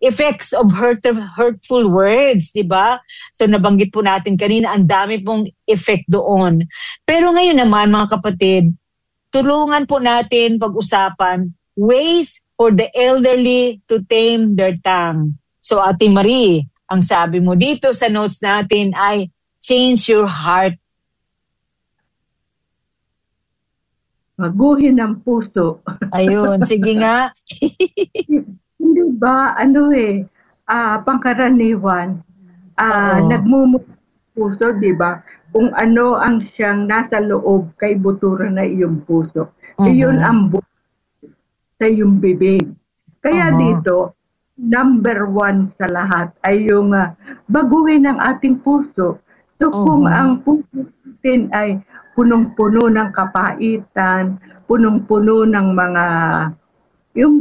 effects of hurtful words, di ba? So nabanggit po natin kanina, ang dami pong effect doon. Pero ngayon naman mga kapatid, tulungan po natin pag-usapan ways for the elderly to tame their tongue. So Ate Marie, ang sabi mo dito sa notes natin ay change your heart. Baguhin ang puso. Ayun, sige nga. Hindi ba, pangkaraniwan, nagmumula puso, di ba? Kung ano ang siyang nasa loob kay buturan na iyong puso. Iyon ang sa iyong bibig. Kaya dito, number 1 sa lahat ay yung baguhin ang ating puso. So kung ang puso natin ay punong-puno ng kapaitan, punong-puno ng mga, yung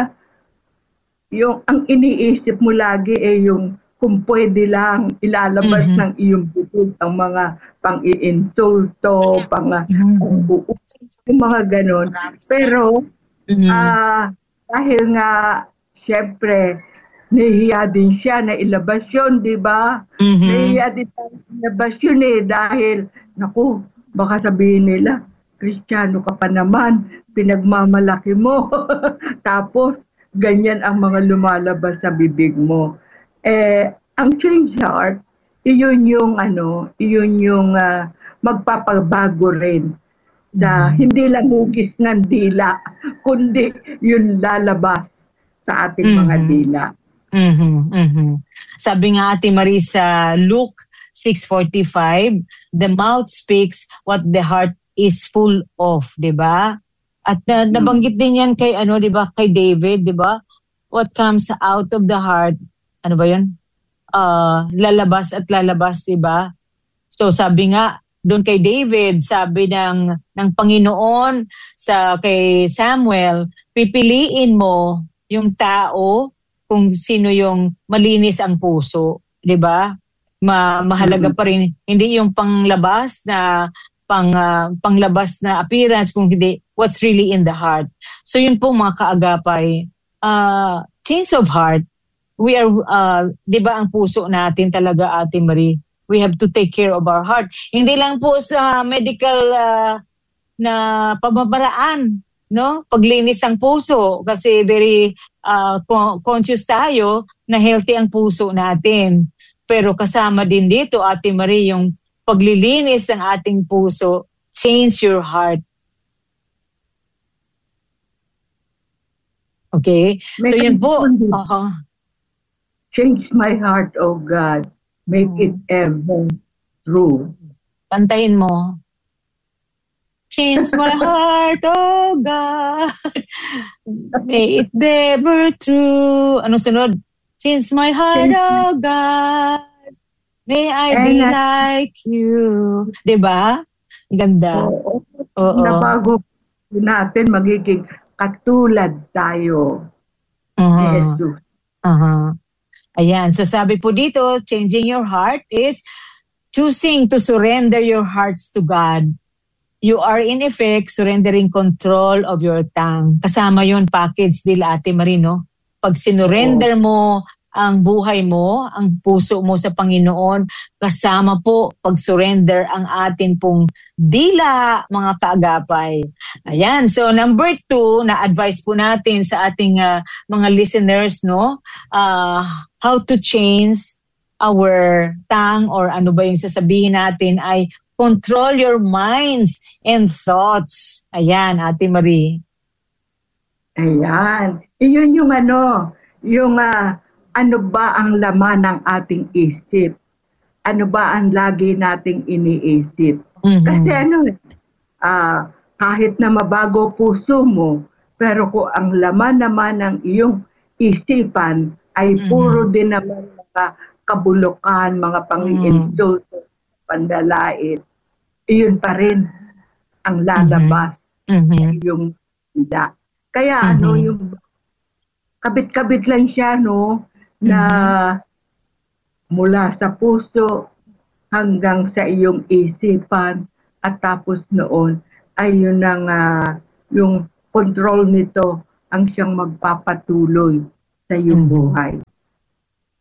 ang iniisip mo lagi ay yung kung pwede lang ilalabas ng iyong bibig ang mga pang-iinsulto, yung mga ganon. Pero, dahil nga, syempre, nahihiya din siya na ilabas yun, di ba? Nahihiya din siya na ilabas yun dahil, naku, baka sabihin nila, Kristiyano ka pa naman, pinagmamalaki mo. Tapos, ganyan ang mga lumalabas sa bibig mo. Ang change heart, iyon yung magpapabago rin. Hindi lang hugis ng dila, kundi yung lalabas sa ating mga dila. Sabi nga Ate Marisa, Luke 6:45, the mouth speaks what the heart is full of, 'di ba? At nabanggit din 'yan kay di ba, kay David, 'di ba? What comes out of the heart, ano ba 'yun? Lalabas at lalabas, 'di ba? So sabi nga doon kay David, sabi ng Panginoon kay Samuel, pipiliin mo yung tao kung sino yung malinis ang puso, 'di ba? Mahalaga pa rin hindi yung panglabas na panglabas na appearance, kung hindi what's really in the heart. So yun po mga kaagapay, change of heart. We are 'di ba ang puso natin talaga, Ate Marie, we have to take care of our heart. Hindi lang po sa medical na pamamaraan, no? Paglinis ang puso kasi very conscious tayo na healthy ang puso natin. Pero kasama din dito, Ate Marie, yung paglilinis ng ating puso, change your heart. Okay? So yun po. Change my heart, O God. Make it ever true. Kantahin mo. Change my heart, oh God. Make it ever true. Ano sunod? Change my heart, oh God. May I be like you. Diba? Ganda. Oo. Nabago natin, magiging katulad tayo ni Jesus. Ayan. So sabi po dito, changing your heart is choosing to surrender your hearts to God. You are in effect surrendering control of your tongue. Kasama yon package nila, Ate Marino. Pag sinurrender mo ang buhay mo, ang puso mo sa Panginoon, kasama po pag-surrender ang atin pong dila, mga kaagapay. Ayan, so number 2, na-advise po natin sa ating mga listeners, no? How to change our tongue, or ano ba yung sasabihin natin ay control your minds and thoughts. Ayan, Ate Marie. Ayan. Iyon yung ano ba ang laman ng ating isip? Ano ba ang lagi nating iniisip? Kasi kahit na mabago puso mo, pero kung ang laman naman ng iyong isipan ay puro din naman mga kabulukan, mga pang-iinsulto, pandalait, iyon pa rin ang lalabas yung hindi. Kaya yung kabit-kabit lang siya, no? Na mula sa puso hanggang sa iyong isipan, at tapos noon ay yun yung control nito ang siyang magpapatuloy sa iyong buhay.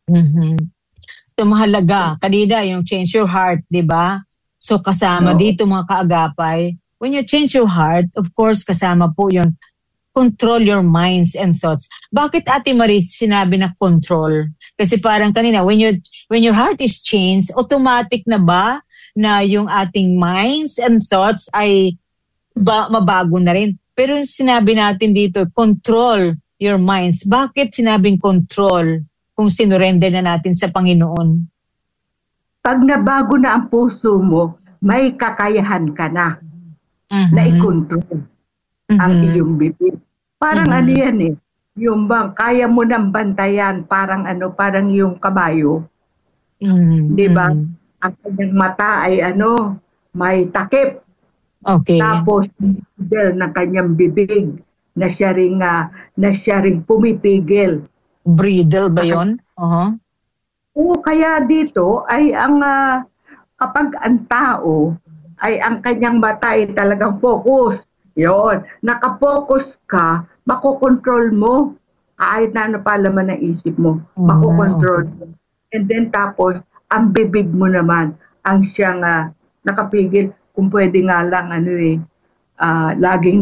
Mhm. So mahalaga, kanina yung change your heart, di ba? So kasama No? dito mga kaagapay, when you change your heart, of course kasama po yung control your minds and thoughts. Bakit Ate Marie sinabi na control? Kasi parang kanina, when your heart is changed, automatic na ba na yung ating minds and thoughts ay mabago na rin? Pero sinabi natin dito, control your minds. Bakit sinabing control kung sinurrender na natin sa Panginoon? Pag nabago na ang puso mo, may kakayahan ka na na i-control ang iyong bibig. Parang ano yan eh, yung bang kaya mo nang bantayan, parang yung kabayo. Di ba? Ang kanyang mata ay may takip. Okay. Tapos, ng kanyang bibig na siya ring pumipigil. Bridle ba yun? Oo, kaya dito ay kapag ang tao ay ang kanyang mata ay talagang focus. Yon, nakapokus ka, makokontrol mo. Kahit na palaman ng isip mo, makokontrol mo. And then tapos, ang bibig mo naman, ang siyang nakapigil, kung pwede nga lang, laging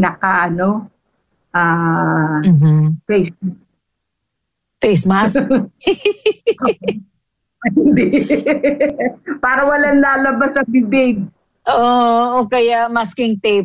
face mask? Hindi. Para walang lalabas sa bibig. Oo, o kaya masking tape.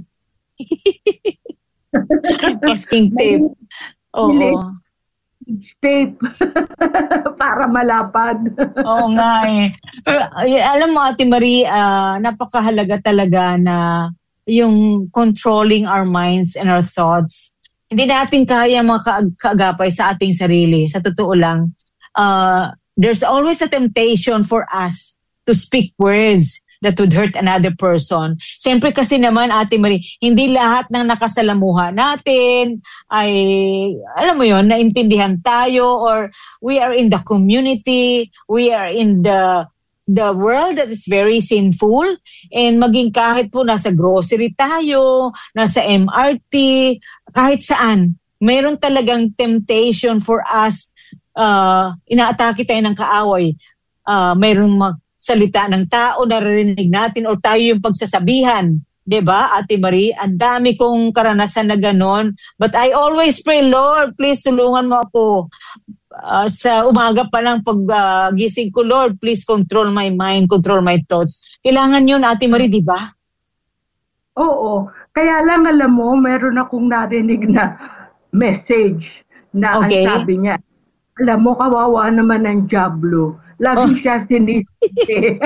Masking tape. Oo. Tape. Para malapad. Oo nga eh. Pero, alam mo Ate Marie, napakahalaga talaga na yung controlling our minds and our thoughts. Hindi natin kaya mga kaagapay sa ating sarili. Sa totoo lang, there's always a temptation for us to speak words that would hurt another person. Siyempre kasi naman, Ate Marie, hindi lahat ng nakasalamuha natin ay, alam mo yon, naintindihan tayo, or we are in the community, we are in the world that is very sinful, and maging kahit po nasa grocery tayo, nasa MRT, kahit saan, mayroon talagang temptation for us, inaatake tayo ng kaaway, mayroong salita ng tao, naririnig natin, o tayo yung pagsasabihan. Diba, Ate Marie? Ang dami kong karanasan na ganon. But I always pray, Lord, please tulungan mo ako. Sa umaga pa lang pag gising ko, Lord, please control my mind, control my thoughts. Kailangan yun, Ate Marie, di ba? Oo. Kaya lang, alam mo, meron akong narinig na message na ang sabi niya, alam mo, kawawa naman ng Diablo. Lagi siya sinisisi.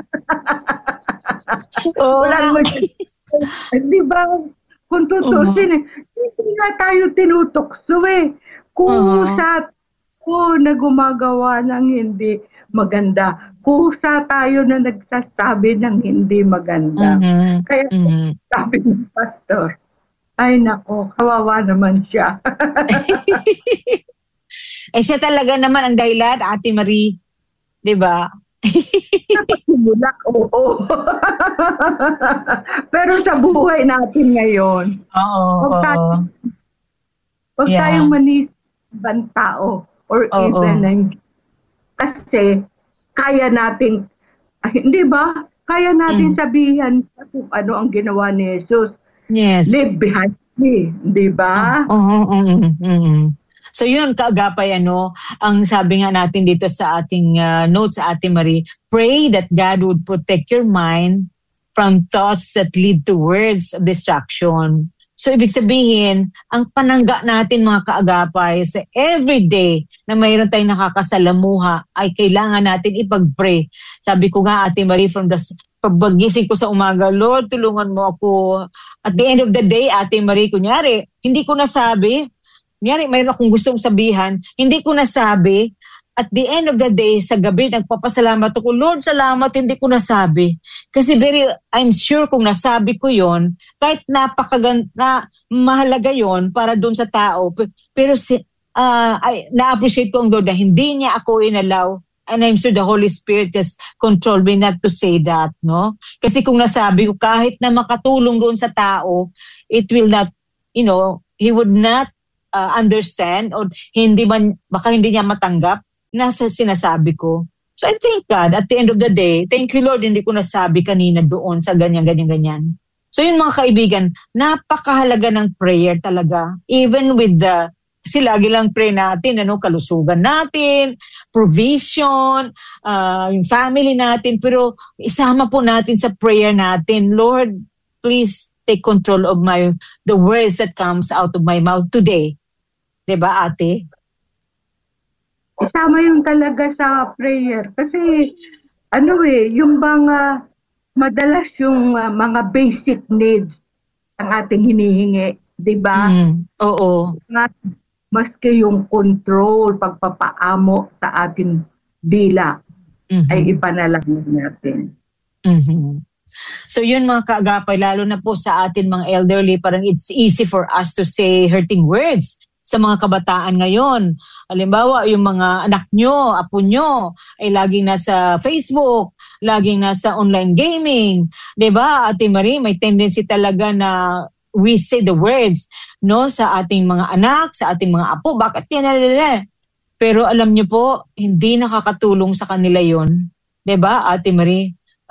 Wala mo siya. Di ba? Kung tutusin, hindi nga tayo tinutokso eh. Kusa na gumagawa ng hindi maganda. Kusa tayo na nagsasabi ng hindi maganda. Kaya sabi ng pastor, ay nako, kawawa naman siya. Siya talaga naman ang dahilan, Ate Marie. Diba? Napagsimula, oo. Pero sa buhay natin ngayon, huwag tayong manisibang tao or even kasi kaya nating, hindi ba? Kaya natin sabihan kung ano ang ginawa ni Jesus. Yes. Live behind me, di ba? So yun, kaagapay, ang sabi nga natin dito sa ating notes, Ate Marie, pray that God would protect your mind from thoughts that lead to words of distraction. So ibig sabihin, ang panangga natin mga kaagapay sa everyday na mayroon tayong nakakasalamuha ay kailangan natin ipag-pray. Sabi ko nga, Ate Marie, from the paggising ko sa umaga, Lord, tulungan mo ako. At the end of the day, Ate Marie, kunyari, hindi ko nasabi, mayroon akong gustong sabihan, hindi ko nasabi, at the end of the day, sa gabi, nagpapasalamat ako, Lord, salamat, hindi ko nasabi. Kasi I'm sure kung nasabi ko yon, kahit mahalaga yon para doon sa tao, pero na-appreciate ko ang Lord na hindi niya ako inalaw, and I'm sure the Holy Spirit just controlled me not to say that, no? Kasi kung nasabi ko, kahit na makatulong doon sa tao, it will not, he would not understand, or baka hindi niya matanggap nasa sinasabi ko. So I thank God at the end of the day, thank you Lord, hindi ko nasabi kanina doon sa ganyan. So yun mga kaibigan, napakahalaga ng prayer talaga. Even with kasi lagi lang pray natin, kalusugan natin, provision, yung family natin, pero isama po natin sa prayer natin, Lord, please take control of the words that comes out of my mouth today. Diba, ate? Isama yung talaga sa prayer. Kasi, yung mga, madalas yung mga basic needs ang ating hinihingi. Diba? Oo. Maski yung control, pagpapaamo sa ating dila, ay ipanalangin natin. So yun mga kaagapay, lalo na po sa atin mga elderly, parang it's easy for us to say hurting words sa mga kabataan ngayon. Halimbawa, yung mga anak nyo, apo nyo, ay laging nasa Facebook, laging nasa online gaming. Diba, Ate Marie, may tendency talaga na we say the words, sa ating mga anak, sa ating mga apo. Bakit yan? Pero alam nyo po, hindi nakakatulong sa kanila yon. Diba, Ate Marie?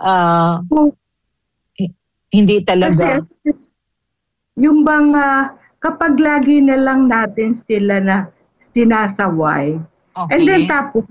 Hindi talaga. Kasi, yung bang kapag lagi na lang natin sila na sinasaway, and then tapos,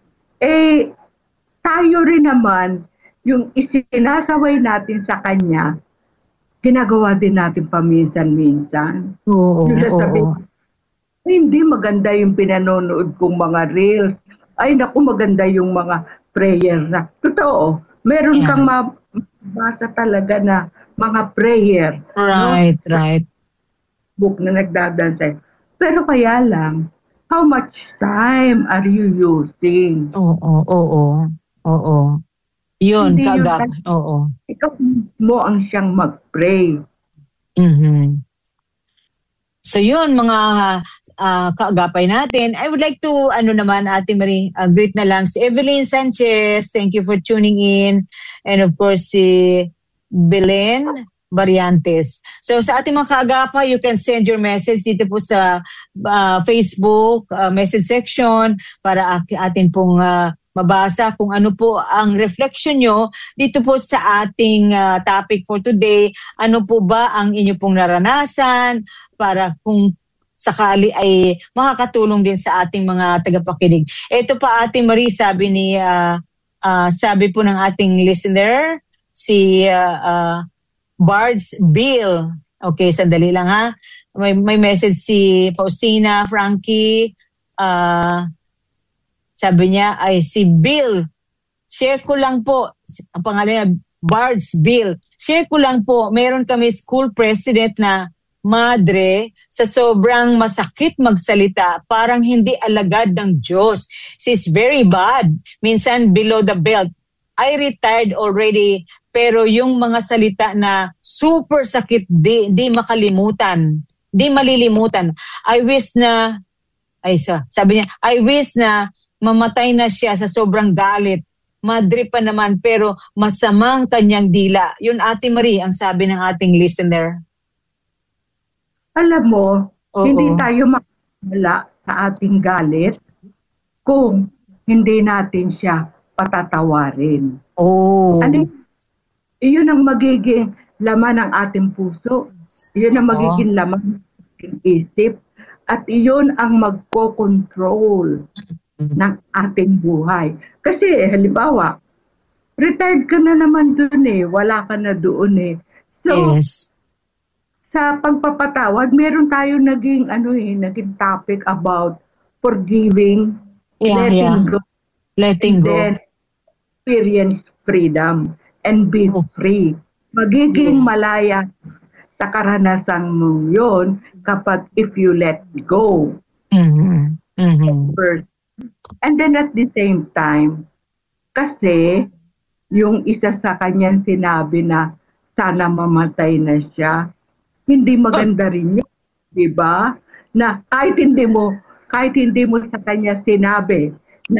tayo rin naman, yung isinasaway natin sa kanya, ginagawa din natin paminsan-minsan. Oo. Hindi maganda yung pinanonood kong mga reels. Ay, naku, maganda yung mga prayer na. Totoo, meron kang mabasa talaga na mga prayer. Right. Book na nagdadansay. Pero kaya lang, how much time are you using? Oo. Yun, kagap. Oo. Ikaw mo ang siyang mag-pray. So yun, mga kaagapay natin. I would like to, Ate Marie, greet na lang si Evelyn Sanchez. Thank you for tuning in. And of course, si Belen Variantes. So sa ating mga kaagapay, you can send your message dito po sa Facebook message section para atin pong mabasa kung ano po ang reflection nyo dito po sa ating topic for today. Ano po ba ang inyo pong naranasan para kung sakali ay makakatulong din sa ating mga tagapakinig. Ito pa, Ate Marie, sabi po ng ating listener, si Bards Bill. Okay, sandali lang ha. May message si Faustina Frankie. Sabi niya ay si Bill. Share ko lang po. Ang pangalan niya, Bards Bill. Share ko lang po. Meron kami school president na madre sa sobrang masakit magsalita. Parang hindi alagad ng Diyos. She's very bad. Minsan below the belt. I retired already, pero yung mga salita na super sakit, di makalimutan. Di malilimutan. Sabi niya, I wish na mamatay na siya sa sobrang galit. Madre pa naman, pero masamang kanyang dila. Yun, Ate Marie, ang sabi ng ating listener. Alam mo, hindi tayo makakawala sa ating galit kung hindi natin siya patatawarin. Iyon ang magiging laman ng ating puso. Iyon ang magiging laman ng ating isip. At iyon ang magko-control ng ating buhay. Kasi, halimbawa, retired ka na naman dun wala ka na doon So, sa pagpapatawad, meron tayo naging topic about forgiving, letting go. Then experience freedom and be free. Magiging malaya sa karanasan mo yun kapag if you let go. First. And then at the same time, kasi yung isa sa kanyang sinabi na sana mamatay na siya, hindi maganda rin yun, di ba? Na kahit hindi mo sa kanya sinabi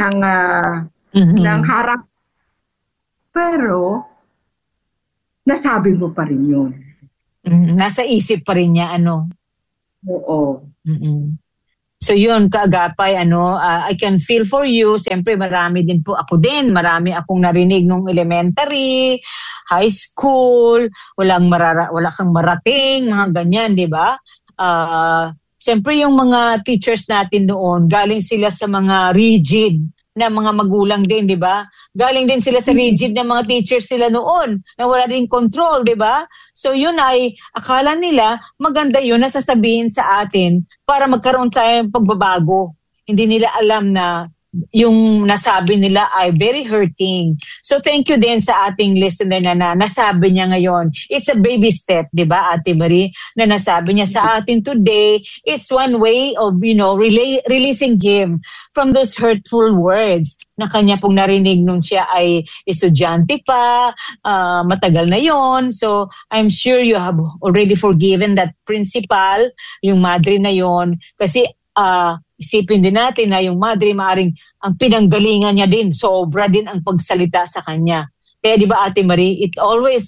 ng harap, pero nasabi mo pa rin yun. Nasa isip pa rin niya, Oo. So yun, kaagapay, I can feel for you. Siyempre, marami din po ako din. Marami akong narinig nung elementary, high school, wala kang marating, mga ganyan, di ba? Siyempre, yung mga teachers natin noon, galing sila sa mga rigid na mga magulang din, di ba? Galing din sila sa rigid na mga teachers sila noon, na wala din control, di ba? So yun ay, akala nila, maganda yun na sasabihin sa atin para magkaroon tayo ng pagbabago. Hindi nila alam na yung nasabi nila ay very hurting. So thank you din sa ating listener na nasabi niya ngayon. It's a baby step, di ba, Ate Marie? Na nasabi niya sa atin today, it's one way of, releasing him from those hurtful words na kanya pong narinig nung siya ay estudyante pa, matagal na yon. So I'm sure you have already forgiven that principal, yung madre na yon, kasi isipin din natin na yung madre maaring ang pinanggalingan niya din, sobra din ang pagsalita sa kanya. Kaya di ba, Ate Marie, it's always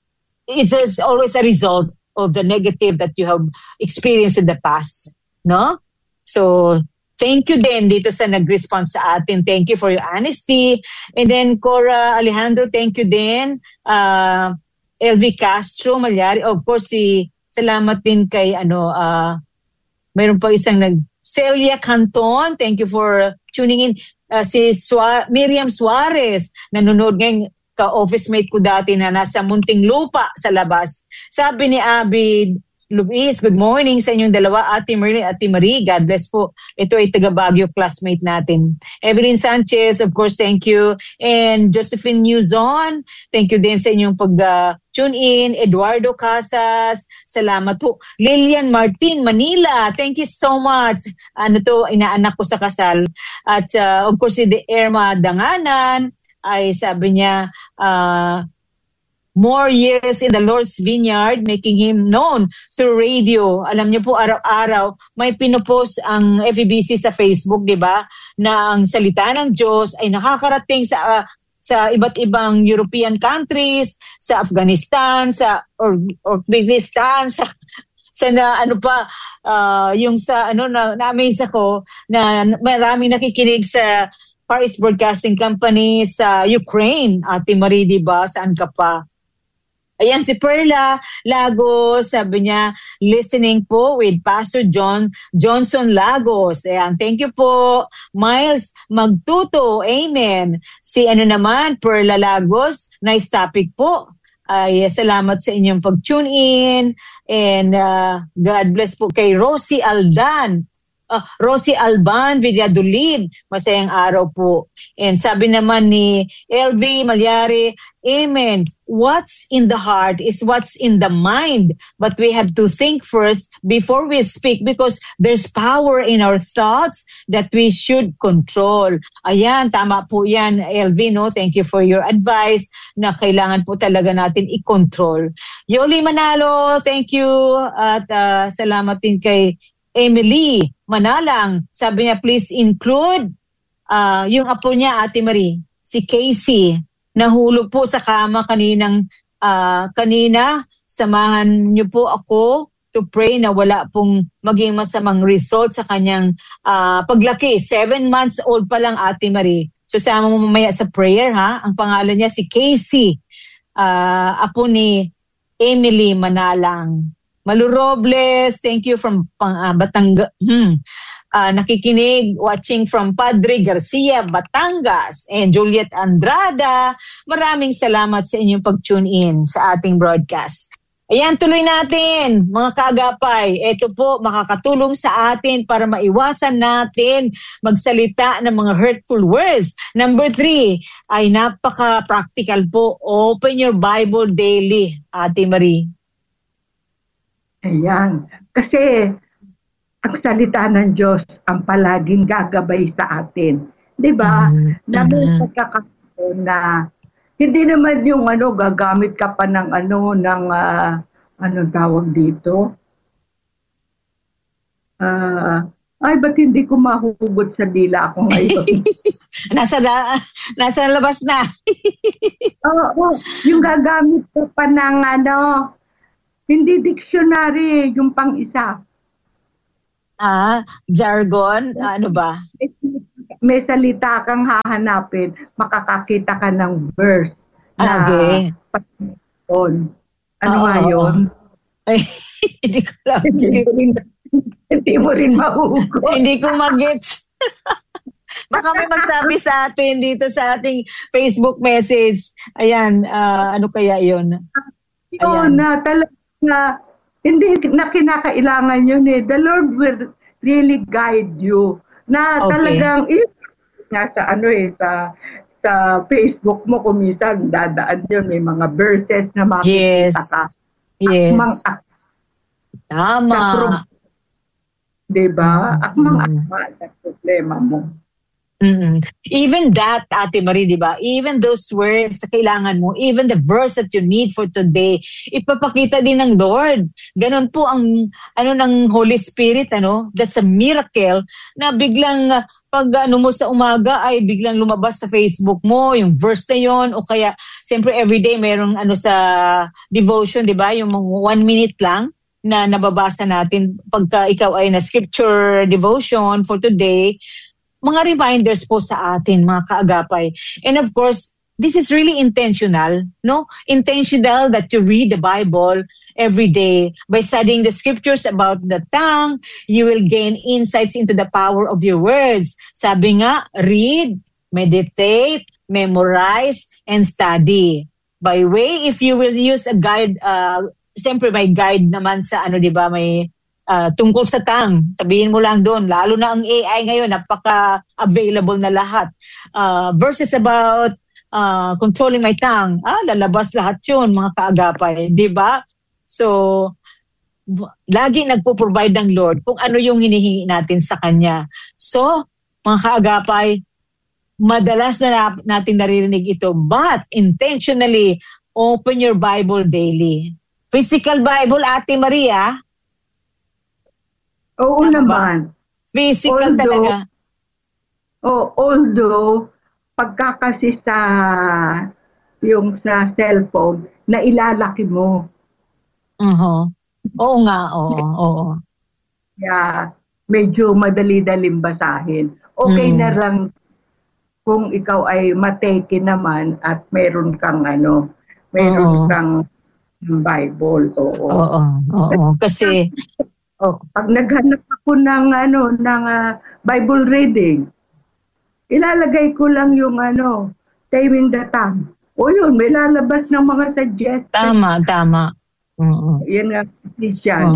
a result of the negative that you have experienced in the past, no? So thank you din dito sa nag-response sa atin. Thank you for your honesty. And then Cora Alejandro, thank you din. LV Castro Malyari, of course, salamat din kay mayroon pa isang Celia Canton, thank you for tuning in. Si Miriam Suarez, nanonood ngayon, ka-office mate ko dati na nasa Muntinlupa sa labas. Sabi ni Abby Luis, good morning sa inyong dalawa, Ate Marie, God bless po. Ito ay taga Baguio classmate natin. Evelyn Sanchez, of course, thank you. And Josephine Newzon, thank you din sa inyong pag-tune in. Eduardo Casas, salamat po. Lilian Martin, Manila, thank you so much. Inaanak ko sa kasal. At of course, si Irma Danganan, ay sabi niya, more years in the Lord's vineyard, making Him known through radio. Alam niyo po, araw-araw, may pinopost ang FEBC sa Facebook, di ba? Na ang salita ng Diyos ay nakakarating sa iba't ibang European countries, sa Afghanistan, sa Uzbekistan, na-amaze ako na maraming nakikinig sa Far East Broadcasting Company sa Ukraine. Ate Marie, di ba? Saan ka pa? Ayan, si Perla Lagos, sabi niya, listening po with Pastor Johnson Lagos. Ayan, thank you po. Miles Magtuto, amen. Si Perla Lagos, nice topic po. Salamat sa inyong pag-tune in. And God bless po kay Rosie Alban Villadolid, masayang araw po. And sabi naman ni LV Malyari, amen. What's in the heart is what's in the mind. But we have to think first before we speak because there's power in our thoughts that we should control. Ayan, tama po yan, LV, no? Thank you for your advice na kailangan po talaga natin i-control. Yoli Manalo, thank you. At salamat din kay Emily Manalang. Sabi niya, please include yung apo niya, Ate Marie, si Casey. Nahulog po sa kama kanina. Samahan niyo po ako to pray na wala pong maging masamang result sa kanyang paglaki. 7 months old pa lang, Ate Marie. So sama mo mamaya sa prayer, ha? Ang pangalan niya si Casey. Apo ni Emily Manalang. Malu Robles, thank you from Batangas. Nakikinig, watching from Padre Garcia, Batangas. And Juliet Andrada, maraming salamat sa inyong pag-tune in sa ating broadcast. Ayan, tuloy natin, mga kaagapay. Ito po, makakatulong sa atin para maiwasan natin magsalita ng mga hurtful words. Number 3, ay napaka-practical po. Open your Bible daily, Ate Marie. Ayan. Kasi ang salita ng Diyos ang palaging gagabay sa atin. Di ba? Na may pagkakataon na hindi naman yung gagamit ka pa ng anong tawag dito? Ba't hindi ko mahugot sa dila ako ngayon? nasa labas na. Oo, yung gagamit ka pa ng hindi dictionary, yung pang-isa. Jargon, ano ba? May salita kang hahanapin, makakakita ka ng verse na Okay. Ano nga yun? Ay, hindi ko alam. Hindi mo rin mahugot. Hindi ko mag-gets. Baka may magsabi sa atin dito sa ating Facebook message. Ayan, ano kaya yun? Yun na talaga na hindi na kinakailangan yun eh. The Lord will really guide you. Na talagang nasa sa Facebook mo kumisan dadaan yun, may mga verses na makikita ka. Yes. Tama. Diba? Akmang-akma sa problema mo. Even that, Ate Marie, diba? Even those words sa kailangan mo, even the verse that you need for today, ipapakita din ng Lord. Ganon po ang ng Holy Spirit, that's a miracle na biglang pag mo sa umaga ay biglang lumabas sa Facebook mo yung verse na yon, o kaya siyempre everyday mayroong sa devotion, diba? Yung 1 minute lang na nababasa natin pagka ikaw ay na scripture devotion for today, mga reminders po sa atin, mga kaagapay. And of course, this is really intentional, no? Intentional that you read the Bible every day. By studying the scriptures about the tongue, you will gain insights into the power of your words. Sabi nga, read, meditate, memorize, and study. By way, if you will use a guide, siyempre may guide naman sa diba, may tungkol sa tongue, sabihin mo lang doon, lalo na ang AI ngayon, napaka-available na lahat. Verses about controlling my tongue, lalabas lahat yun, mga kaagapay, di ba? So, lagi nagpo-provide ng Lord kung ano yung hinihingi natin sa Kanya. So, mga kaagapay, madalas na natin naririnig ito, but intentionally, open your Bible daily. Physical Bible, Ate Maria, oo naman. Physical talaga. Although, pagka kasi sa cellphone, na ilalaki mo. Oo nga, oo. Yeah, medyo madali-daling basahin. Okay na lang kung ikaw ay mateke naman at meron kang kang Bible. Oo. Kasi pag naghanap ako ng Bible reading, ilalagay ko lang yung taming the tongue. O yun, may lalabas ng mga suggestions. Tama. Yan nga, Christian.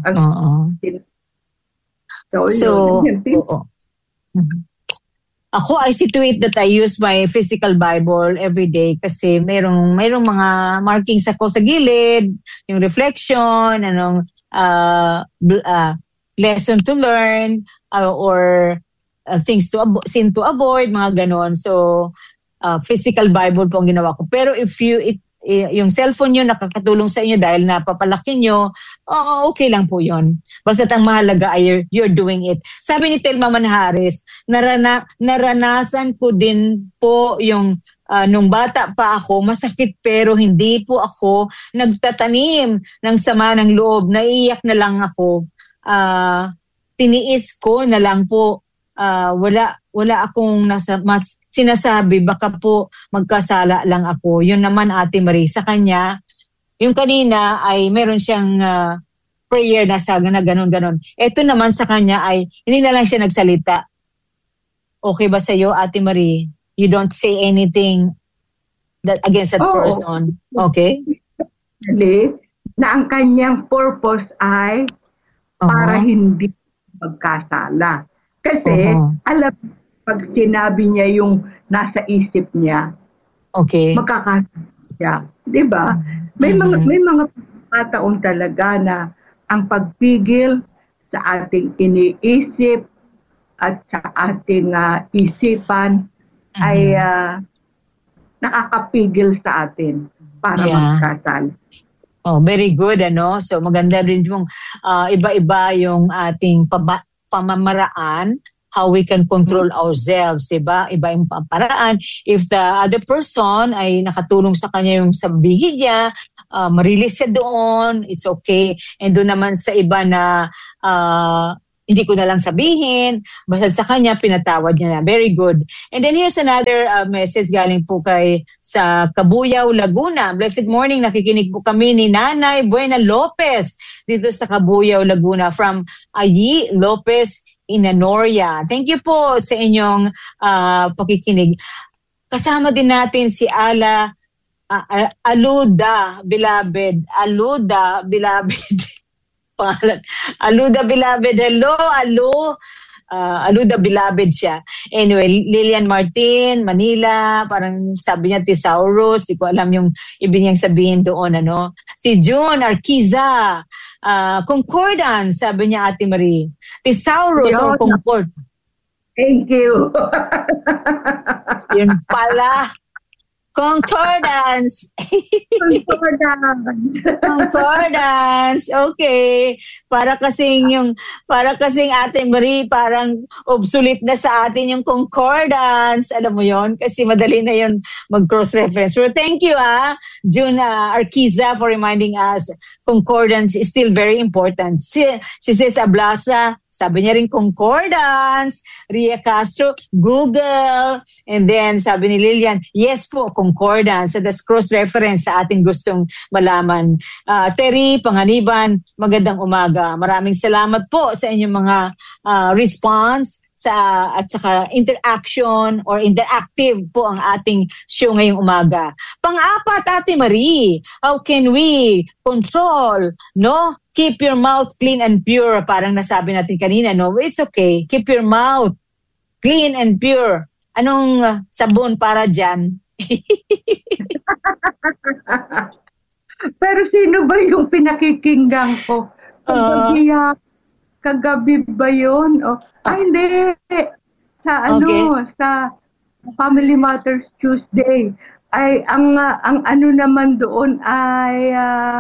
Ako, I see to it that I use my physical Bible every day kasi mayroong mga markings ako sa gilid, yung reflection, lesson to learn, or things sin to avoid, mga ganon. So, physical Bible po ang ginawa ko. Pero if yung cellphone nyo nakakatulong sa inyo dahil napapalaki nyo, okay lang po yun. Basta ang mahalaga ay you're doing it. Sabi ni Telma Manhares, naranasan ko din po yung nung bata pa ako, masakit pero hindi po ako nagtatanim ng sama ng loob. Naiiyak na lang ako. Tiniis ko na lang po. Wala akong mas sinasabi, baka po magkasala lang ako. Yun naman, Ate Marie, sa kanya, yung kanina ay meron siyang prayer na ganon. Ito naman sa kanya ay hindi na lang siya nagsalita. Okay ba sa iyo, Ate Marie? You don't say anything against that person. Okay? Na ang kanyang purpose ay para hindi magkasala. Kasi, alam, pag sinabi niya yung nasa isip niya, magkakasala siya. Diba? May mga pagkakataon talaga na ang pagpigil sa ating iniisip at sa ating isipan ay nakakapigil sa atin para magkasala. Very good, So, maganda rin yung iba-iba yung ating pamamaraan, how we can control ourselves, diba? Iba yung paraan. If the other person ay nakatulong sa kanya yung sabihin niya, marilis siya doon, it's okay. And doon naman sa iba na hindi ko na lang sabihin. Basta sa kanya, pinatawad niya na. Very good. And then here's another message galing po sa Cabuyao, Laguna. Blessed morning, nakikinig po kami ni Nanay Buena Lopez dito sa Cabuyao, Laguna from Ayi Lopez Inanoria. Thank you po sa inyong pakikinig. Kasama din natin si Aluda Beloved. Pangalan. Aluda Beloved. Hello, Aluda Beloved siya. Anyway, Lilian Martin, Manila, parang sabi niya Thesaurus, di ko alam yung ibig niyang sabihin doon, ano. Si June Arquiza, Concordance, sabi niya Ate Marie. Thesaurus or Concord. Thank you. Yun pala. Concordance. Concordance. Okay. Para kasing Ate Marie, parang obsolete na sa atin yung concordance. Alam mo yon, kasi madali na yon mag-cross-reference. Pero thank you, June Arquiza, for reminding us concordance is still very important. She says Ablasa, sabi niya rin concordance. Ria Castro, Google. And then sabi ni Lilian, yes po, concordance. So that's cross-reference sa ating gustong malaman. Terry Panganiban, magandang umaga. Maraming salamat po sa inyong mga response at saka interaction or interactive po ang ating show ngayong umaga. Pang-apat, Ate Marie, how can we control, no? Keep your mouth clean and pure. Parang nasabi natin kanina, no? It's okay. Keep your mouth clean and pure. Anong sabon para dyan? Pero sino ba yung pinakikinggan ko? Kagabi ba yun? Hindi. Sa Family Matters Tuesday. Ay, ang ano naman doon ay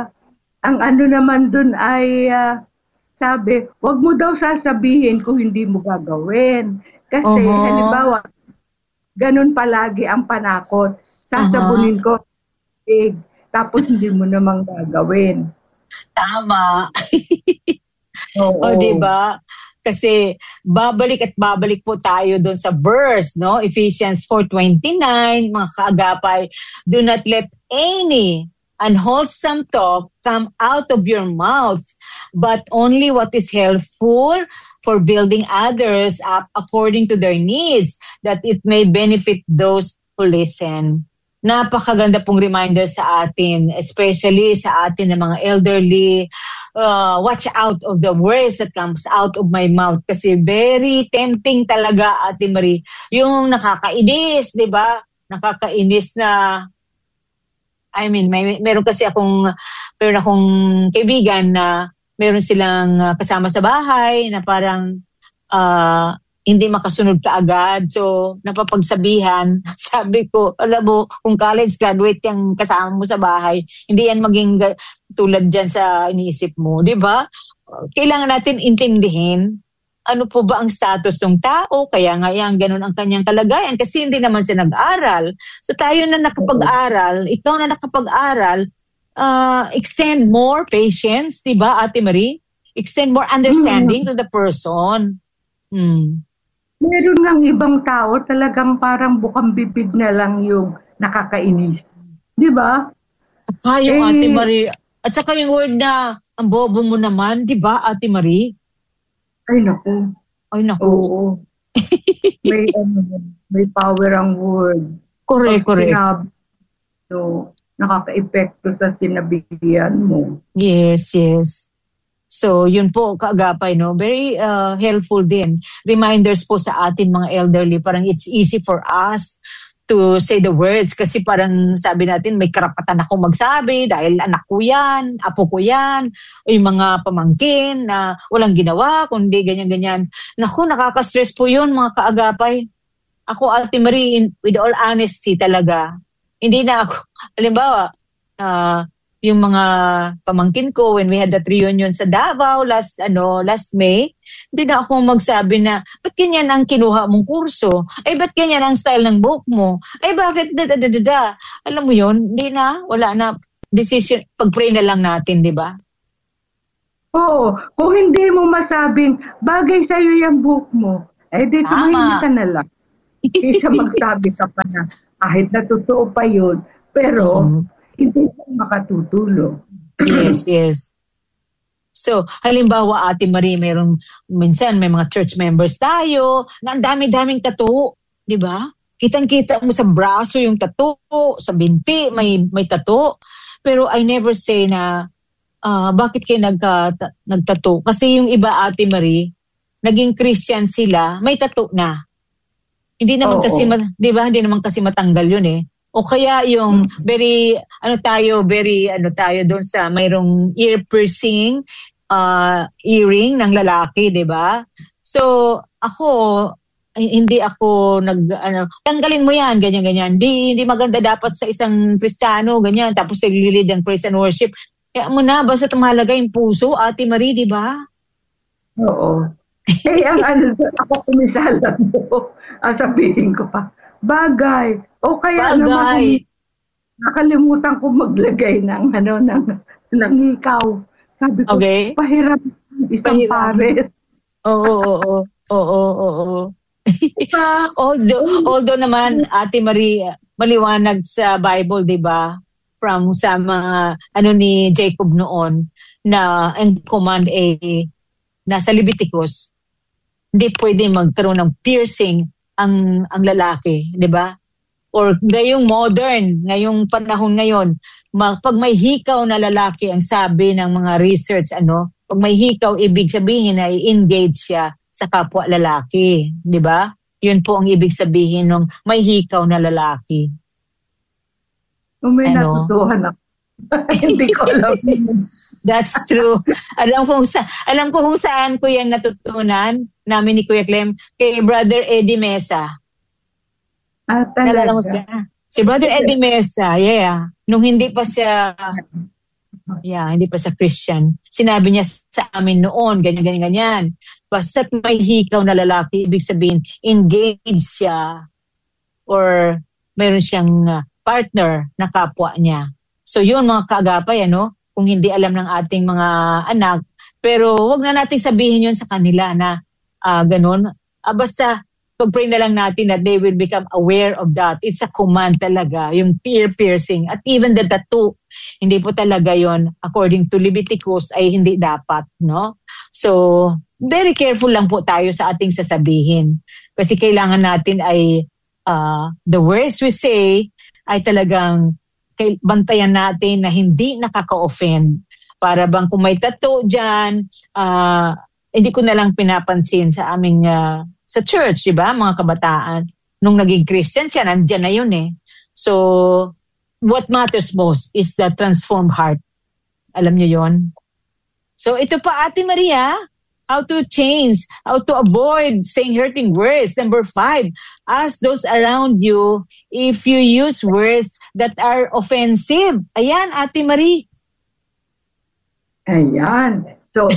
sabi, wag mo daw sasabihin kung hindi mo gagawin. Kasi, halimbawa, ganun palagi ang panakot. Sasabunin ko, tapos hindi mo namang gagawin. Tama. O, diba? Kasi babalik po tayo doon sa verse, no? Ephesians 4:29, mga kaagapay, do not let any unwholesome talk come out of your mouth, but only what is helpful for building others up according to their needs, that it may benefit those who listen. Napakaganda pong reminder sa atin, especially sa atin ng mga elderly. Watch out of the words that comes out of my mouth, kasi very tempting talaga, Ate Marie, yung nakakainis, di ba? Nakakainis na, I mean, meron akong kaibigan na meron silang kasama sa bahay na parang hindi makasunod kaagad. So, napapagsabihan, sabi ko, alam mo, kung college graduate yung kasama mo sa bahay, hindi yan maging tulad dyan sa iniisip mo, di ba? Kailangan natin intindihin ano po ba ang status ng tao, kaya nga yan, ganun ang kanyang kalagayan, kasi hindi naman siya nag-aral. So tayo na nakapag-aral, ikaw na nakapag-aral, extend more patience, di ba, Ate Marie? Extend more understanding to the person. Meron ng ibang tao talagang parang bukang bibig na lang yung nakakainis. Di ba? Kayo, Ate Marie. At saka yung word na, ang bobo mo naman, di ba, Ate Marie? Ay, naku. Oo. May power ang words. Correct. So, nakaka-epekto sa sinabihan mo. Yes. So, yun po, kaagapay, no? Very helpful din. Reminders po sa atin mga elderly, parang it's easy for us to say the words kasi parang sabi natin may karapatan ako magsabi dahil anak ko yan, apo ko yan, o yung mga pamangkin na walang ginawa, kundi ganyan-ganyan. Naku, nakaka-stress po yun mga kaagapay. Ako, Ate Marie, with all honesty talaga, hindi na ako, halimbawa, yung mga pamangkin ko when we had that reunion sa Davao last May, hindi na ako magsabi na ba't ganyan ang kinuha mong kurso? Ay ba't ganyan ang style ng buhok mo? Ay bakit Alam mo yun, hindi na, wala na decision, pag-pray na lang natin, di ba? Oo, kung hindi mo masabing bagay sa'yo yung buhok mo, di tumahimik Tama. ka na lang. Kaysa magsabi ka pa na kahit na totoo pa yun, pero Mm. hindi ka makatutulong. Yes, yes. So, halimbawa, Ate Marie, minsan may mga church members tayo na ang dami-daming tattoo, di ba? Kitang-kita mo sa braso yung tattoo, sa binti may tattoo. Pero I never say na, bakit kayo nagtattoo? Kasi yung iba, Ate Marie, naging Christian sila, may tattoo na. Hindi naman kasi, di ba? Hindi naman kasi matanggal yun eh. O kaya yung very tayo doon sa mayroong ear piercing, earring ng lalaki, di ba? So, hindi ako tanggalin mo yan, ganyan-ganyan. Hindi maganda dapat sa isang Kristiyano, ganyan. Tapos naglilid ang praise and worship. Kaya mo na, basta tumalaga yung puso, Ate Marie, di ba? Oo. Ako kumisala mo, sabihin ko pa, bagay. O kaya naman, nakalimutan ko maglagay ng hikaw. Sabi ko, pahiram isang pares. Oo. Although naman, Ate Marie, maliwanag sa Bible, di ba? From sa mga, ni Jacob noon, na ang command nasa Leviticus, hindi pwede magkaroon ng piercing ang lalaki, di ba? Or ngayong panahon ngayon, pag may hikaw na lalaki, ang sabi ng mga research, pag may hikaw, ibig sabihin na i-engage siya sa kapwa lalaki, di ba? Yun po ang ibig sabihin ng may hikaw na lalaki. May natutuhan ako. Hindi ko alam. That's true. Alam ko kung saan ko yan natutunan namin ni Kuya Clem, kay Brother Eddie Mesa. Nalala mo siya? Si Brother Eddie Mesa, nung hindi pa siya Christian. Sinabi niya sa amin noon, ganyan. Basta't may hikaw na lalaki, ibig sabihin, engaged siya or mayroon siyang partner na kapwa niya. So yun mga kaagapay, kung hindi alam ng ating mga anak, pero wag na natin sabihin yun sa kanila na ganun. Basta pag-pray na lang natin that they will become aware of that. It's a command talaga, yung ear piercing. At even the tattoo, hindi po talaga yon according to Leviticus ay hindi dapat, no? So, very careful lang po tayo sa ating sasabihin. Kasi kailangan natin ay the words we say ay talagang bantayan natin na hindi nakaka-offend. Para bang kung may tattoo dyan, hindi ko na lang pinapansin sa aming sa church, di ba, mga kabataan. Nung naging Christian siya, nandyan na yun eh. So, what matters most is the transformed heart. Alam niyo yon. So, ito pa, Ate Maria, how to avoid saying hurting words. Number 5, ask those around you if you use words that are offensive. Ayan, Ate Marie. Ayan. So,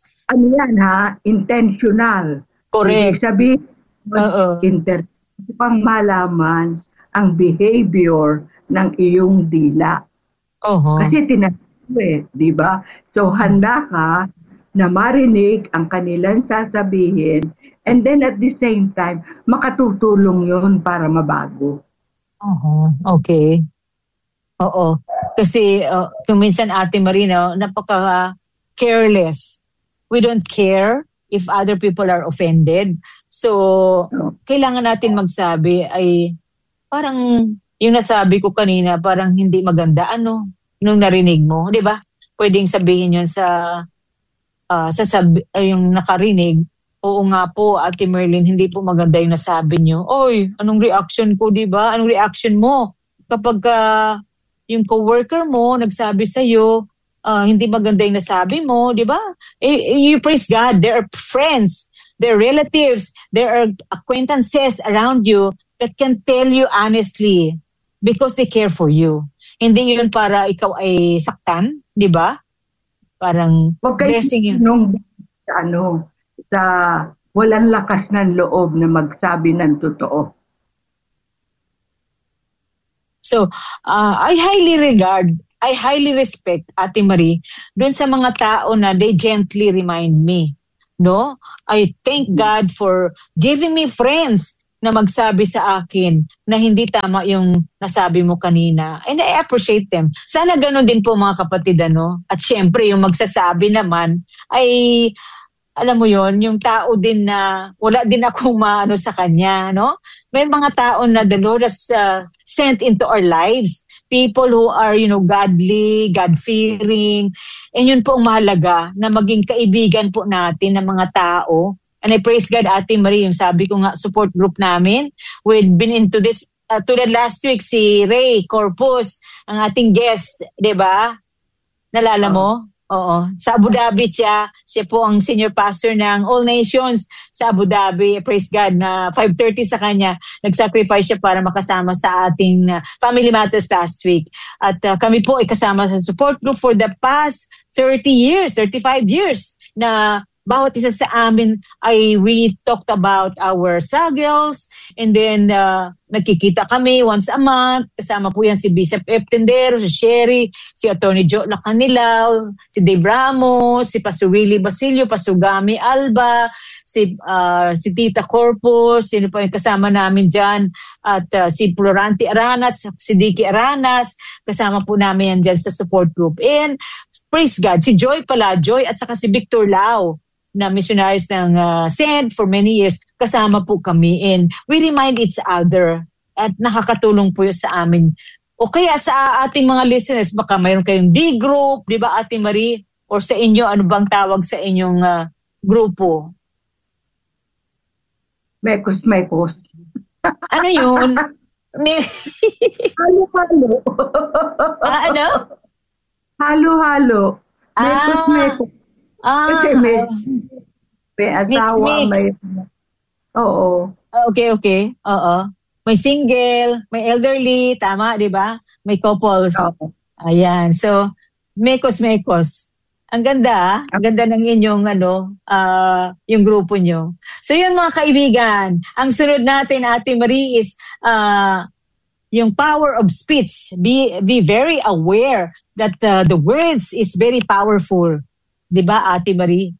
intentional. Correct. Ibig sabihin, pang malaman ang behavior ng iyong dila. Kasi tinasabi, di ba? So, handa ka na marinig ang kanilang sasabihin and then at the same time, makatutulong yun para mabago. Okay. Oo. Kasi kung minsan Ate Marina, napaka-careless. We don't care if other people are offended. So, kailangan natin magsabi ay parang yung nasabi ko kanina, parang hindi maganda. Nung narinig mo, di ba? Pwedeng sabihin yun yung nakarinig. Oo nga po, Ate Merlin, hindi po maganda yung nasabi nyo. Oy, anong reaction ko, di ba? Anong reaction mo? Kapag yung coworker mo nagsabi sa'yo, hindi maganda yung nasabi mo, di ba? You praise God. There are friends, there are relatives, there are acquaintances around you that can tell you honestly because they care for you. Hindi yun para ikaw ay saktan, di ba? Parang blessing yun. Sa walang lakas ng loob na magsabi ng totoo. So, I highly regard I highly respect, Ate Marie, dun sa mga tao na they gently remind me. No? I thank God for giving me friends na magsabi sa akin na hindi tama yung nasabi mo kanina. And I appreciate them. Sana ganun din po mga kapatid, ano? At syempre, yung magsasabi naman ay, alam mo yon, yung tao din na wala din akong maano sa kanya, no? May mga tao na the Lord has sent into our lives. People who are, godly, God-fearing. And yun po ang mahalaga na maging kaibigan po natin ng mga tao. And I praise God, Ate Marie, yung sabi ko nga, support group namin. We've been into this, tulad last week, si Ray Corpus, ang ating guest, di ba? Nalala mo? Oo. Sa Abu Dhabi siya. Siya po ang senior pastor ng All Nations sa Abu Dhabi. Praise God na 5:30 sa kanya. Nag-sacrifice siya para makasama sa ating Family Matters last week. At kami po ay kasama sa support group for the past 30 years, 35 years na bawat isa sa amin ay we talked about our struggles and then nagkikita kami once a month. Kasama po yan si Bishop Eptendero, si Sherry, si Atty. Joe Lacanilaw, si Dave Ramos, si Pastor Willie Basilio, Pastor Gami Alba, si Tita Corpus, sino pa yung kasama namin dyan, at si Florante Aranas, si Dicky Aranas, kasama po namin yan dyan sa support group. And praise God, si Joy pala, Joy at saka si Victor Lau, na missionaries ng SED for many years, kasama po kami and we remind each other at nakakatulong po yun sa amin. O kaya sa ating mga listeners, baka mayroon kayong D-group, di ba Ate Marie? Or sa inyo, ano bang tawag sa inyong grupo? Mekos. Ano yun? Halo-halo. Ano? Halo-halo. Mekos. Kasi may asawa, may... Oo. Okay. Oo. May single, may elderly, tama, di ba? May couples. Oo. Ayan. So, mekos. Ang ganda, ang ganda ng inyong yung grupo nyo. So yun mga kaibigan, ang sunod natin, Ate Marie, is yung power of speech. Be very aware that the words is very powerful. Di ba, Ate Marie?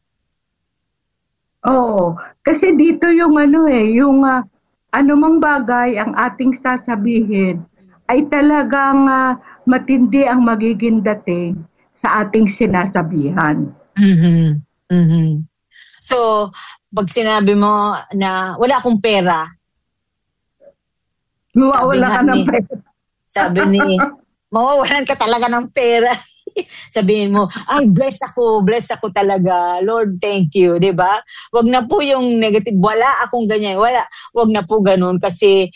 Oo. Kasi dito yung yung anumang bagay ang ating sasabihin ay talagang matindi ang magiging dating sa ating sinasabihan. Mm-hmm. Mm-hmm. So, pag sinabi mo na wala akong pera, wala ka ng pera. Sabi ni, mawawalan ka talaga ng pera. Sabihin mo, ay, bless ako talaga. Lord, thank you, di ba? Wag na po yung negative, wala akong ganyan, wala. Wag na po ganun kasi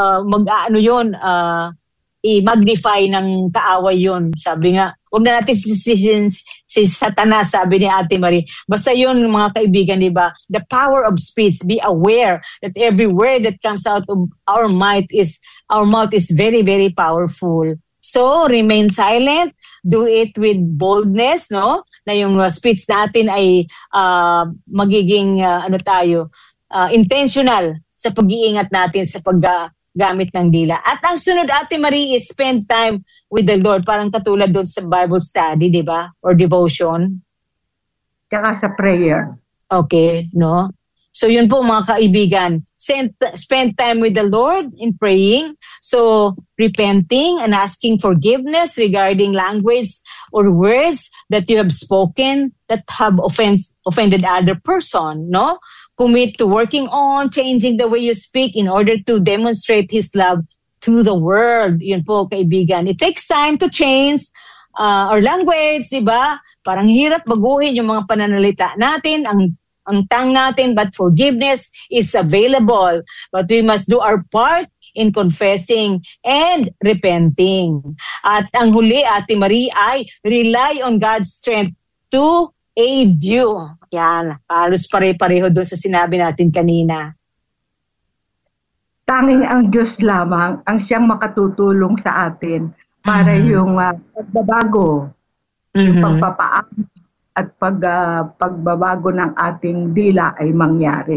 i-magnify ng kaaway yun. Sabi nga, wag na natin si Satanas, sabi ni Ate Marie. Basta yun, mga kaibigan, di ba? The power of speech, be aware that every word that comes out of our mouth is very, very powerful. So, remain silent. Do it with boldness, no? Na yung speech natin ay magiging, intentional sa pag-iingat natin sa paggamit ng dila. At ang sunod, Ate Marie, is spend time with the Lord. Parang katulad doon sa Bible study, di ba? Or devotion. Tsaka sa prayer. Okay, no? So yun po mga kaibigan, spend time with the Lord in praying. So repenting and asking forgiveness regarding language or words that you have spoken that have offended other person, no? Commit to working on changing the way you speak in order to demonstrate His love to the world. Yun po kaibigan. It takes time to change our language, di ba? Parang hirap baguhin yung mga pananalita natin, ang tongue natin, but forgiveness is available. But we must do our part in confessing and repenting. At ang huli, Ate Marie, ay rely on God's strength to aid you. Yan, halos pare-pareho doon sa sinabi natin kanina. Tanging ang Diyos lamang ang siyang makatutulong sa atin para yung pagbabago, yung pagpapaam at pagbabago ng ating dila ay mangyari.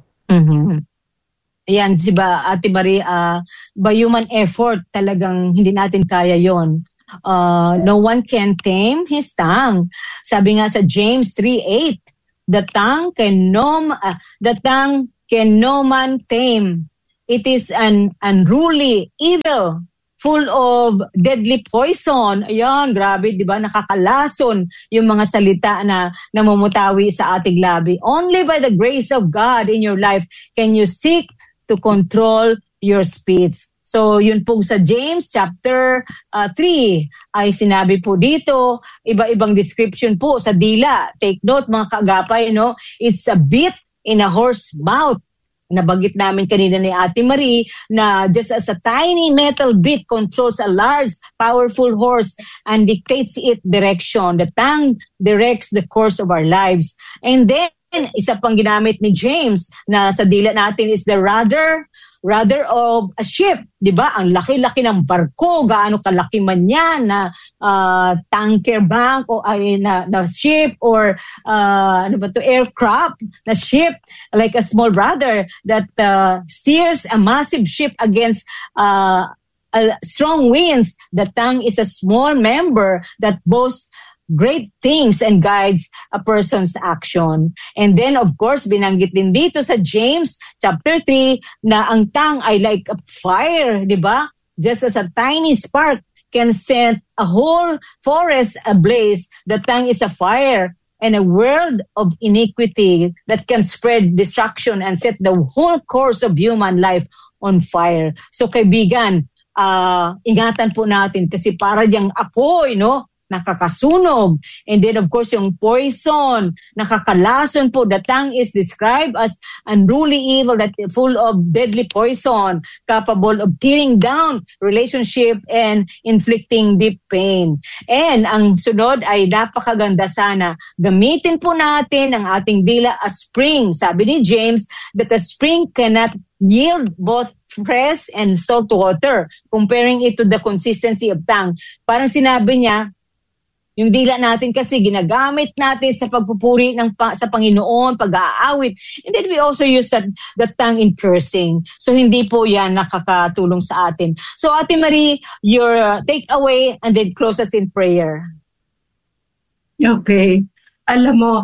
Ayan, diba, Ate Marie, by human effort talagang hindi natin kaya yon. No one can tame his tongue. Sabi nga sa James 3:8, the tongue can no man tame. It is an unruly evil, full of deadly poison. Ayan, grabe, di ba? Nakakalason yung mga salita na namumutawi sa ating labi. Only by the grace of God in your life can you seek to control your speech. So, yun po sa James chapter 3 ay sinabi po dito, iba-ibang description po sa dila. Take note mga kaagapay, no? It's a bit in a horse mouth. Nabanggit namin kanina ni Ate Marie na just as a tiny metal bit controls a large, powerful horse and dictates its direction. The tongue directs the course of our lives. And then, isa pang ginamit ni James na sa dila natin is the rudder of a ship, 'di ba? Ang laki-laki ng barko, gaano kalaki man 'yan na tanker bank o na ship or aircraft, na ship like a small rudder that steers a massive ship against strong winds. The tongue is a small member that boasts great things and guides a person's action. And then, of course, binanggit din dito sa James chapter 3 na ang tongue ay like a fire, di ba? Just as a tiny spark can set a whole forest ablaze, the tongue is a fire and a world of iniquity that can spread destruction and set the whole course of human life on fire. So, kaibigan, ingatan po natin kasi para diyang apoy, no? Nakakasunog. And then, of course, yung poison, nakakalason po. The tongue is described as unruly evil that is full of deadly poison, capable of tearing down relationship and inflicting deep pain. And ang sunod ay napakaganda sana. Gamitin po natin ang ating dila as spring. Sabi ni James that a spring cannot yield both fresh and salt water, comparing it to the consistency of tongue. Parang sinabi niya, yung dila natin kasi ginagamit natin sa pagpupuri sa Panginoon, pag-aawit. And then we also use the tongue in cursing. So hindi po yan nakakatulong sa atin. So Ate Marie, your takeaway and then close us in prayer. Okay. Alam mo,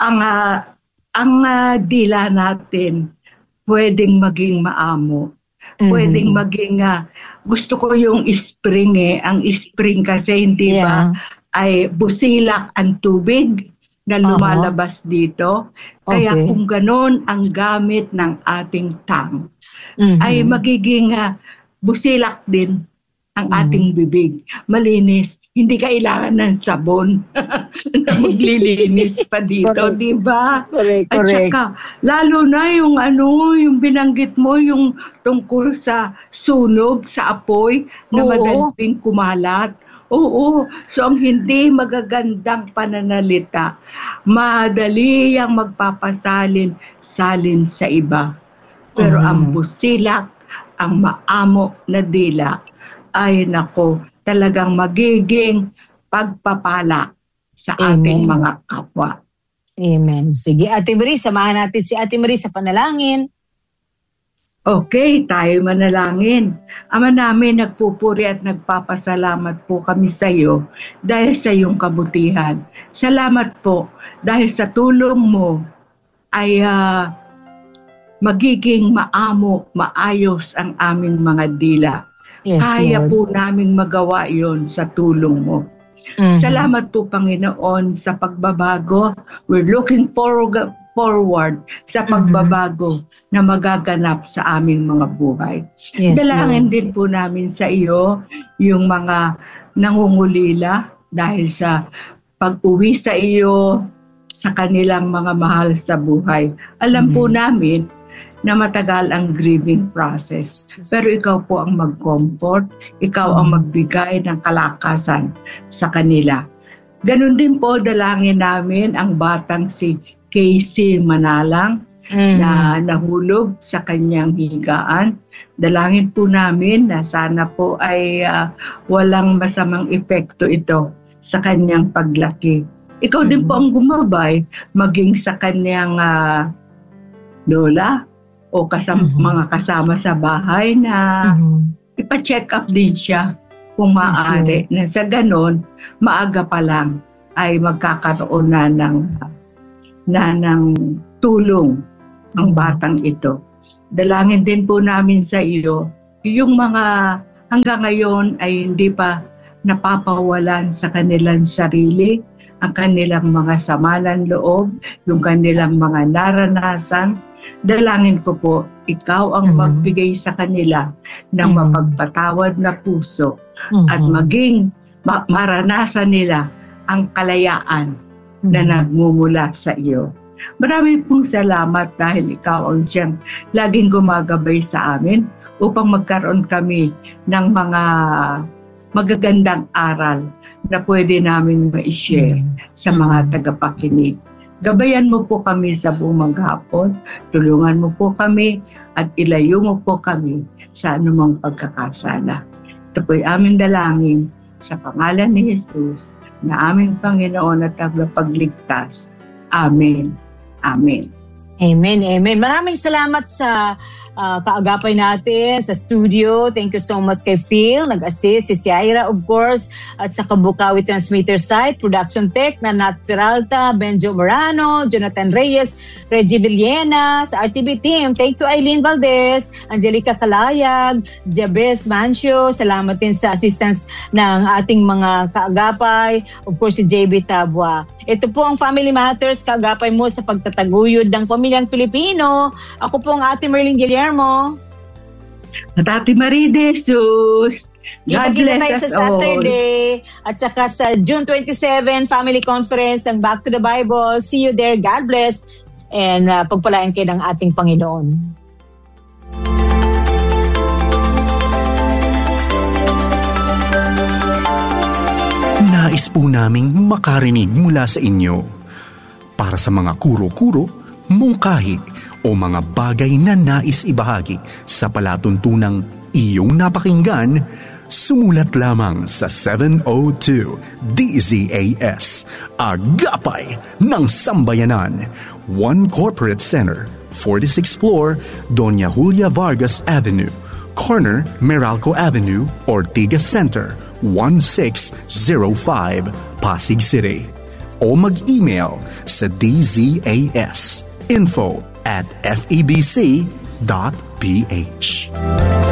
ang dila natin pwedeng maging maamo. Pwedeng maging, gusto ko yung spring ang spring kasi hindi ba ay busilak ang tubig na lumalabas dito. Kaya kung ganon ang gamit ng ating tongue, ay magiging busilak din ang ating bibig. Malinis. Hindi kailangan ng sabon na maglilinis pa dito, di ba? Correct. At saka, lalo na yung yung binanggit mo, yung tungkol sa sunog, sa apoy, na madaling kumalat. Oo. So, ang hindi magagandang pananalita, madali ang magpapasalin sa iba. Pero ang busilak, ang maamo na dila, ay nako, talagang magiging pagpapala sa ating mga kapwa. Amen. Sige, Ate Marie, samahan natin si Ate Marie sa panalangin. Okay, tayo manalangin. Ama namin, nagpupuri at nagpapasalamat po kami sa iyo dahil sa iyong kabutihan. Salamat po dahil sa tulong mo ay magiging maamo, maayos ang aming mga dila. Yes, Kaya Lord. po namin magawa yon sa tulong mo. Salamat po, Panginoon, sa pagbabago. We're looking forward sa pagbabago na magaganap sa aming mga buhay. Yes, Dalangin Lord. din po namin sa iyo yung mga nangungulila dahil sa pag-uwi sa iyo sa kanilang mga mahal sa buhay. Alam po namin na matagal ang grieving process. Pero ikaw po ang mag-comfort, ikaw ang magbigay ng kalakasan sa kanila. Ganun din po dalangin namin ang batang si Casey Manalang na nahulog sa kanyang higaan. Dalangin po namin na sana po ay walang masamang epekto ito sa kanyang paglaki. Ikaw din po ang gumabay maging sa kanyang lola o mga kasama sa bahay na ipa-check up din siya kung maaari na sa ganon, maaga pa lang ay magkakaroon na ng tulong ang batang ito. Dalangin din po namin sa iyo, yung mga hanggang ngayon ay hindi pa napapawalan sa kanilang sarili, ang kanilang mga sama ng loob, yung kanilang mga naranasan. Dalangin ko po, ikaw ang magbigay sa kanila ng mapagpatawad na puso at maging maranasan nila ang kalayaan na nagmumula sa iyo. Maraming pong salamat dahil ikaw ang siyang laging gumagabay sa amin upang magkaroon kami ng mga magagandang aral na pwede namin ma-share sa mga tagapakinig. Gabayan mo po kami sa buong maghapon, tulungan mo po kami at ilayo mo po kami sa anumang pagkakasala. Ito po'y aming dalangin sa pangalan ni Jesus na aming Panginoon at tagapagligtas. Amen. Amen. Amen, amen. Maraming salamat sa kaagapay natin sa studio. Thank you so much kay Phil, nag-assist, si Ciara of course, at sa Kabukawi Transmitter Site, Production Tech na Nat Peralta, Benjo Morano, Jonathan Reyes, Reggie Villena, sa RTB team. Thank you Eileen Valdez, Angelica Kalayag, Jabez Mancio. Salamat din sa assistance ng ating mga kaagapay. Of course, si JB Tabwa. Ito po ang Family Matters, kaagapay mo sa pagtataguyod ng pamilyang Pilipino. Ako po ang Ate Merlin Guillermo. At Ate Marie De Jesus. Kita-kita tayo sa Saturday. At saka sa June 27, Family Conference ng Back to the Bible. See you there. God bless. And pagpalain kayo ng ating Panginoon. Nais po naming makarinig mula sa inyo. Para sa mga kuro-kuro, mungkahi o mga bagay na nais ibahagi sa palatuntunang iyong napakinggan, sumulat lamang sa 702 DZAS, Agapay ng Sambayanan, 1 Corporate Center, 46th floor, Doña Julia Vargas Avenue, corner Meralco Avenue, Ortigas Center, 1605, Pasig City. O mag-email sa dzas info@febc.ph.